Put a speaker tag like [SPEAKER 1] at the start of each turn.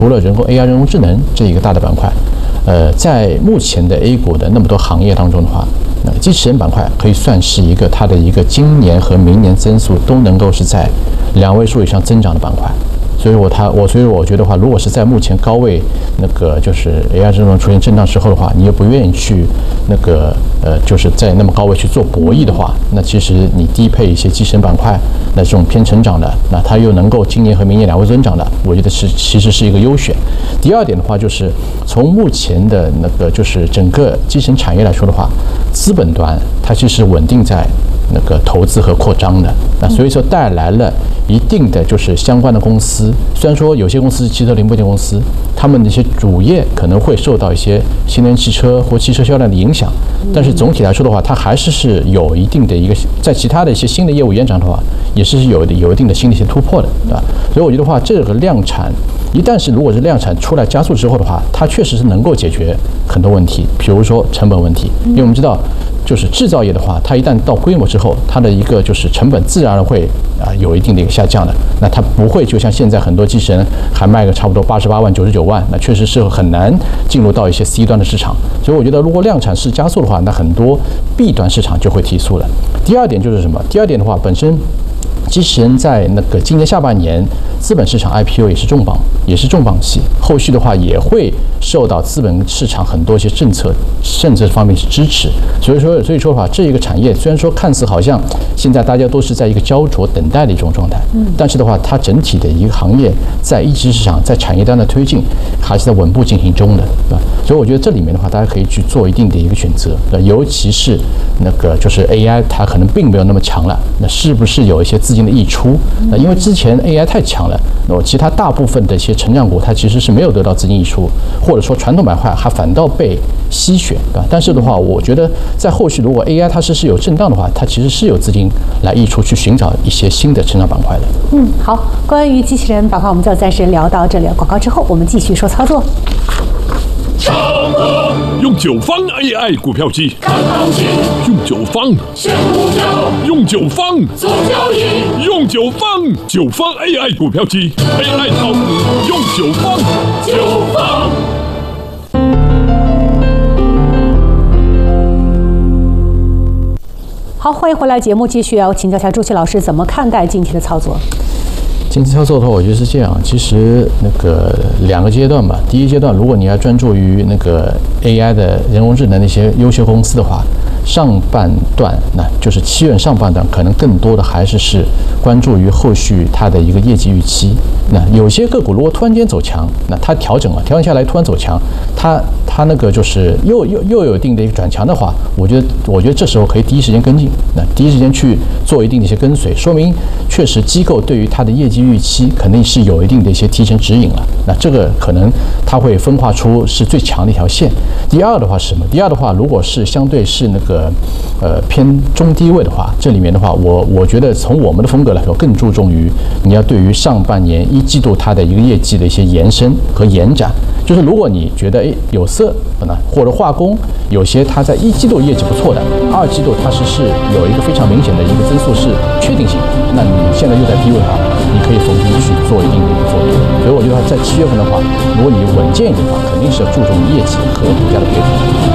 [SPEAKER 1] 除了AI 人工智能这一个大的板块，在目前的 A 股的那么多行业当中的话，那机器人板块可以算是一个它的一个今年和明年增速都能够是在2位数以上增长的板块。所以我觉得话，如果是在目前高位那个就是 AI 这种出现震荡之后的话，你又不愿意去那个就是在那么高位去做博弈的话，那其实你低配一些机器人板块，那这种偏成长的，那它又能够今年和明年2位增长的，我觉得其实是一个优选。第二点的话，就是从目前的那个就是整个机器人产业来说的话，资本端它其实稳定在那个投资和扩张的，那所以说带来了一定的就是相关的公司，虽然说有些公司是汽车零部件公司，他们的一些主业可能会受到一些新能源汽车或汽车销量的影响，但是总体来说的话，它还是有一定的一个在其他的一些新的业务延展的话，也是有一定的新的一些突破的，对吧？所以我觉得话，这个量产一旦是如果是量产出来加速之后的话，它确实是能够解决很多问题，比如说成本问题，因为我们知道。就是制造业的话，它一旦到规模之后，它的一个就是成本自然而然会有一定的一个下降的。那它不会就像现在很多机器人还卖个差不多88万、99万，那确实是很难进入到一些 C 端的市场。所以我觉得，如果量产是加速的话，那很多 B 端市场就会提速了。第二点就是什么？第二点的话，本身机器人在那个今年下半年资本市场 IPO 也是重磅期，后续的话也会受到资本市场很多一些政策方面是支持。所以说的话，这一个产业虽然说看似好像现在大家都是在一个焦灼等待的一种状态，但是的话，它整体的一个行业在一级市场在产业端的推进还是在稳步进行中的，对吧？所以我觉得这里面的话，大家可以去做一定的一个选择，尤其是那个就是 AI 它可能并没有那么强了，那是不是有一些资金的溢出？那因为之前 AI 太强了，那么其他大部分的一些成长股它其实是没有得到资金溢出，或者说传统板块还反倒被吸血，对吧？但是的话，我觉得在后续如果 AI 它是有震荡的话，它其实是有资金来溢出去寻找一些新的成长板块的。
[SPEAKER 2] 好，关于机器人板块，我们就暂时聊到这里了。广告之后，我们继续说操作。
[SPEAKER 3] 用9方 AI 股票机
[SPEAKER 4] 看行情，
[SPEAKER 3] 用9方
[SPEAKER 4] 选股票，
[SPEAKER 3] 用9方
[SPEAKER 4] 做交易，
[SPEAKER 3] 用9方AI 股票机 AI 炒股用9方
[SPEAKER 4] 9方。
[SPEAKER 2] 好，欢迎回来，节目继续要请教一下朱琦老师怎么看待近期的操作。
[SPEAKER 1] 近期操作的话，我觉得是这样。其实那个2个阶段吧。第一阶段，如果你要专注于那个 AI 的人工智能的一些优秀公司的话，上半段那就是7月上半段，可能更多的还是关注于后续它的一个业绩预期。那有些个股如果突然间走强，那它调整下来突然走强，它那个就是又有一定的一个转强的话，我觉得这时候可以第一时间跟进，那第一时间去做一定的一些跟随，说明确实机构对于它的业绩预期肯定是有一定的一些提前指引了。那这个可能它会分化出是最强的一条线。第二的话是什么？第二的话，如果是相对是那个偏中低位的话，这里面的话，我觉得从我们的风格来说，更注重于你要对于上半年1季度它的一个业绩的一些延伸和延展。就是如果你觉得有色或者化工有些它在1季度业绩不错的，2季度它是有一个非常明显的一个增速是确定性，那你现在又在低位的话，你可以逢低去做一定的一个作用。所以我觉得在7月份的话，如果你稳健一点的话，肯定是要注重业绩和股价的配合。